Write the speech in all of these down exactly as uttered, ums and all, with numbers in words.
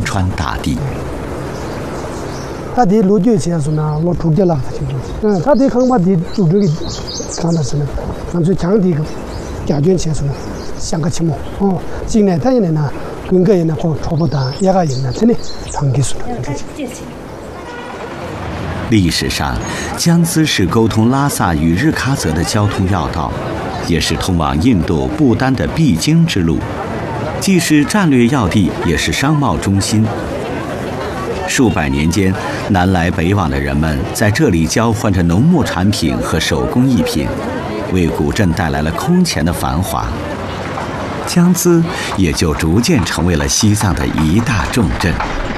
川大地。 他的路就结束呢，我出去了，他就嗯，他的看法的组织的看的是呢，咱就讲的个家眷结束呢，像个期末哦，今年他年呢，跟个人呢和差不多，也个人呢，真的长期说了。 历史上，江孜是沟通拉萨与日喀则的交通要道，也是通往印度、不丹的必经之路，既是战略要地，也是商贸中心。数百年间，南来北往的人们在这里交换着农牧产品和手工艺品，为古镇带来了空前的繁华。江孜也就逐渐成为了西藏的一大重镇。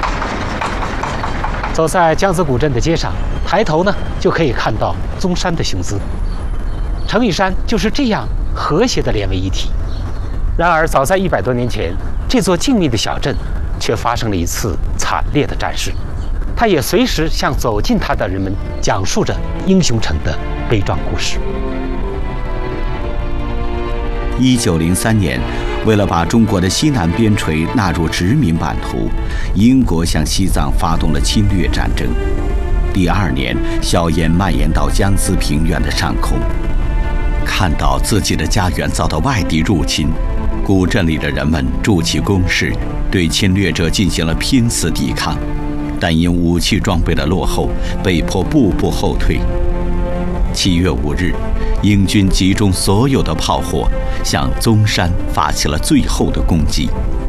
走在江孜古镇的街上，抬头呢就可以看到宗山的雄姿，城与山就是这样和谐地连为一体。然而，早在一百多年前，这座静谧的小镇却发生了一次惨烈的战事，它也随时向走近它的人们讲述着英雄城的悲壮故事。 一九零三年，为了把中国的西南边陲纳入殖民版图，英国向西藏发动了侵略战争。第二年，硝烟蔓延到江孜平原的上空。看到自己的家园遭到外敌入侵，古镇里的人们筑起工事，对侵略者进行了拼死抵抗，但因武器装备的落后，被迫步步后退。七月五日，英军集中所有的炮火，向宗山发起了最后的攻击。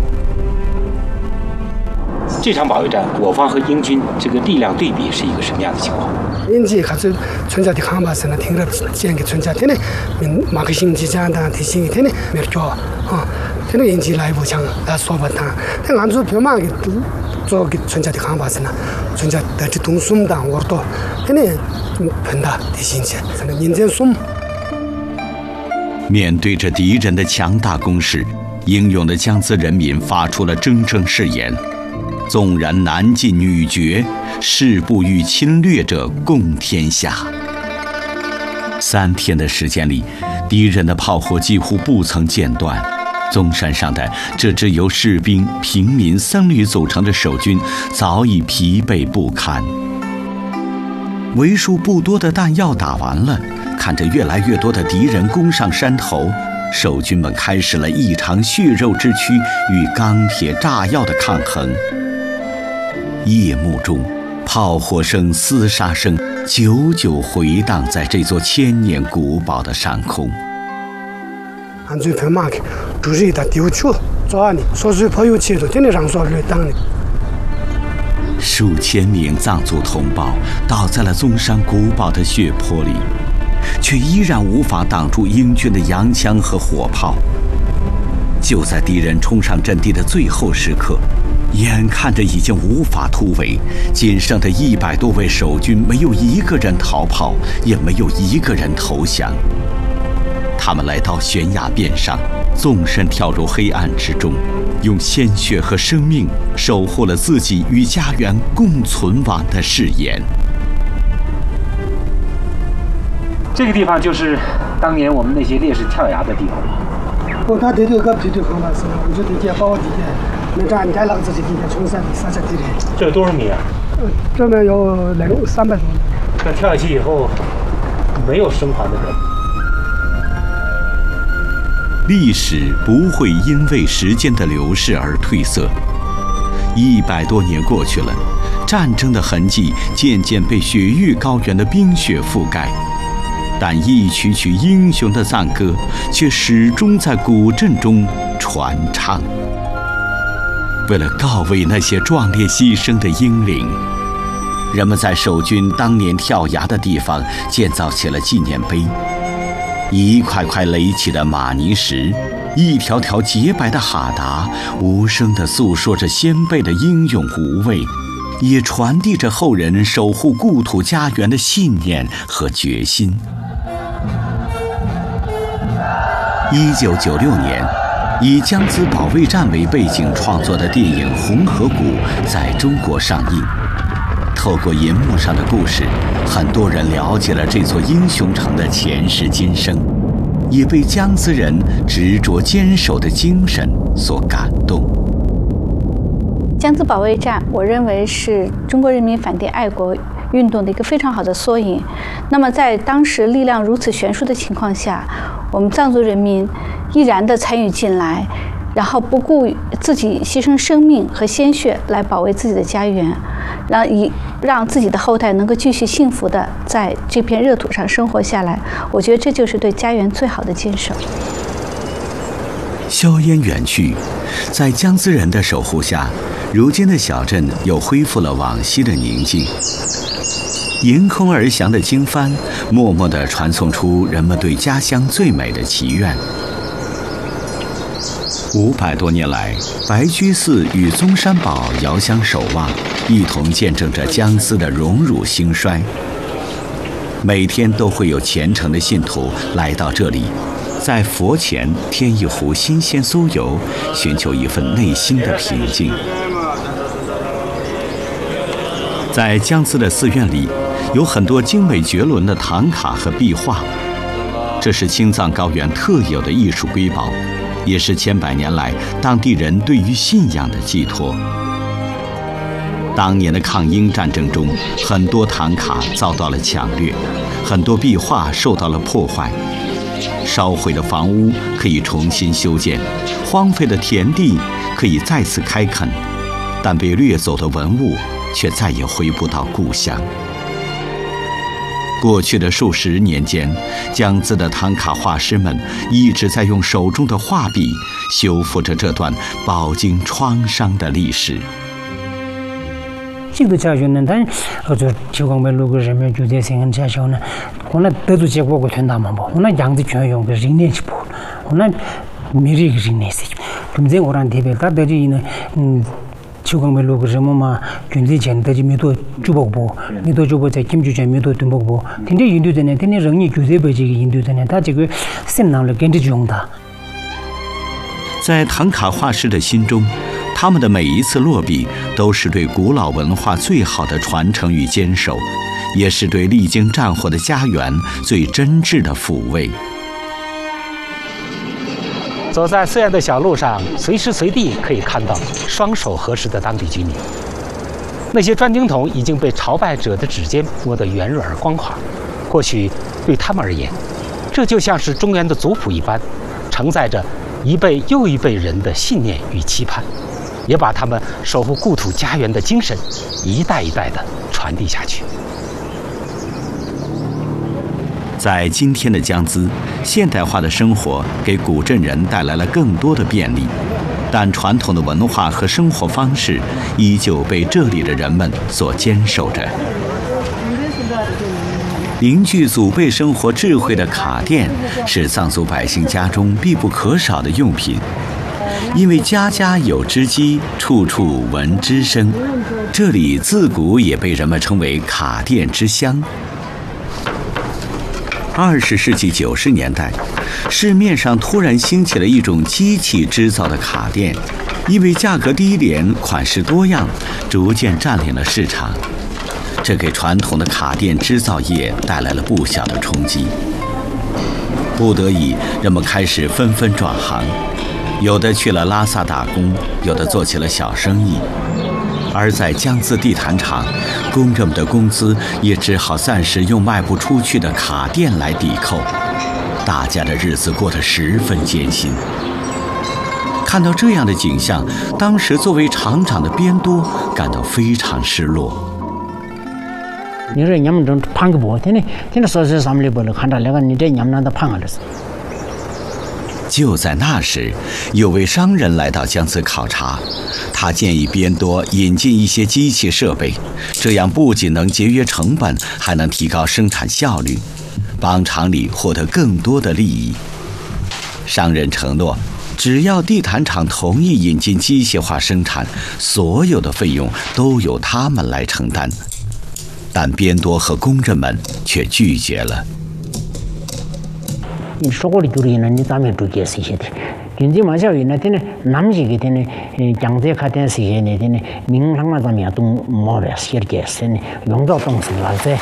这场保卫战，我方和英军这个力量对比是一个什么样的情况？ 英军还是村家的看法是呢，听了建给村家天天，嗯，马克星期讲的提醒天天没有啊，天天英军来不强，来说不谈，但按照表嘛给做给村家的看法是呢，村家在这东松当我多，天天碰到提醒起，可能民间松。 面对着敌人的强大攻势，英勇的江孜人民发出了铮铮誓言：纵然难尽女绝，誓不与侵略者共天下。三天的时间里，敌人的炮火几乎不曾间断。宗山上的这支由士兵、平民、僧侣组成的守军早已疲惫不堪。为数不多的弹药打完了，看着越来越多的敌人攻上山头，守军们开始了一场血肉之躯与钢铁炸药的抗衡。夜幕中，炮火声、厮杀声久久回荡在这座千年古堡的上空。 俺最怕嘛个，就是他丢球抓你，说是朋友切的，天天上说来当你。 数千名藏族同胞倒在了宗山古堡的血泊里，却依然无法挡住英军的洋枪和火炮。就在敌人冲上阵地的最后时刻，眼看着已经无法突围，仅剩的一百多位守军没有一个人逃跑，也没有一个人投降。他们来到悬崖边上，纵身跳入黑暗之中，用鲜血和生命守护了自己与家园共存亡的誓言。 这个地方就是当年我们那些烈士跳崖的地方。 我看这个皮头很老实，我觉得这包地的，那这你看老子这地的冲山三十地的。 这有多少米啊？ 呃，这边有两三百多米。 那跳下去以后，没有生还的人。 历史不会因为时间的流逝而褪色。一百多年过去了，战争的痕迹渐渐被雪域高原的冰雪覆盖，但一曲曲英雄的赞歌却始终在古镇中传唱。为了告慰那些壮烈牺牲的英灵，人们在守军当年跳崖的地方建造起了纪念碑。一块块垒起的玛尼石，一条条洁白的哈达，无声地诉说着先辈的英勇无畏，也传递着后人守护故土家园的信念和决心。一九九六年，以江孜保卫战为背景创作的电影《红河谷》在中国上映。透过银幕上的故事，很多人了解了这座英雄城的前世今生，也被江孜人执着坚守的精神所感动。 江孜保卫战，我认为是中国人民反帝爱国运动的一个非常好的缩影。那么在当时力量如此悬殊的情况下，我们藏族人民毅然地参与进来，然后不顾自己牺牲生命和鲜血来保卫自己的家园，让以让自己的后代能够继续幸福地在这片热土上生活下来。我觉得这就是对家园最好的坚守。 硝烟远去，在江孜人的守护下，如今的小镇又恢复了往昔的宁静。迎空而降的经幡，默默地传送出人们对家乡最美的祈愿。五百多年来，白居寺与宗山堡遥相守望，一同见证着江孜的荣辱兴衰。每天都会有虔诚的信徒来到这里，在佛前添一壶新鲜酥油，寻求一份内心的平静。在江孜的寺院里，有很多精美绝伦的唐卡和壁画，这是青藏高原特有的艺术瑰宝，也是千百年来当地人对于信仰的寄托。当年的抗英战争中，很多唐卡遭到了抢掠，很多壁画受到了破坏。烧毁的房屋可以重新修建，荒废的田地可以再次开垦，但被掠走的文物却再也回不到故乡。过去的数十年间，江孜的唐卡画师们一直在用手中的画笔修复着这段饱经创伤的历史。 这个家园呢，但呃，就就讲白如果人们就在生活家乡呢，我那得到结果个全大嘛不，我那样子全用个人联系不，我那没这个人联系，咁在我让特别，他得这呢，嗯。就讲白如果什么嘛，军队前得就没多珠宝部，没多珠宝在金珠前没多珠宝部，天天印度的呢，天天人也就在被这个印度的呢，他这个心囊了跟着用它。 在唐卡画师的心中，他们的每一次落笔都是对古老文化最好的传承与坚守，也是对历经战火的家园最真挚的抚慰。 走在寺院的小路上，随时随地可以看到双手合十的当地居民。那些转经筒已经被朝拜者的指尖磨得圆润而光滑，或许对他们而言，这就像是中原的族谱一般，承载着一辈又一辈人的信念与期盼，也把他们守护故土家园的精神一代一代地传递下去。 在今天的江孜，现代化的生活给古镇人带来了更多的便利，但传统的文化和生活方式依旧被这里的人们所坚守着。凝聚祖辈生活智慧的卡店，是藏族百姓家中必不可少的用品。因为家家有织机，处处闻织声，这里自古也被人们称为卡店之乡。二十世纪九十年代，市面上突然兴起了一种机器制造的卡店，因为价格低廉、款式多样，逐渐占领了市场。这给传统的卡店制造业带来了不小的冲击。不得已，人们开始纷纷转行，有的去了拉萨打工，有的做起了小生意。而在江孜地毯厂，工人们的工资也只好暂时用卖不出去的卡店来抵扣，大家的日子过得十分艰辛。看到这样的景象，当时作为厂长的边多感到非常失落。 你说你们这胖个不？天天天天说是上面的不能看到那个你这你们那的胖了是。 就在那时，有位商人来到江孜考察，他建议边多引进一些机器设备，这样不仅能节约成本，还能提高生产效率，帮厂里获得更多的利益。商人承诺，只要地毯厂同意引进机械化生产，所有的费用都由他们来承担。但边多和工人们却拒绝了。 你说过的就是呢，你咱们注解释一些的。现在马上有那天呢，南西的天呢，呃，江浙卡点是些呢天呢，民生嘛咱们也都没了些的解释呢，用到东西了噻。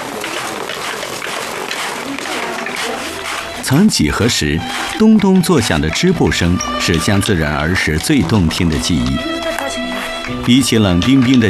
曾几何时，咚咚作响的织布声是江孜人儿时最动听的记忆。 比起冷冰冰的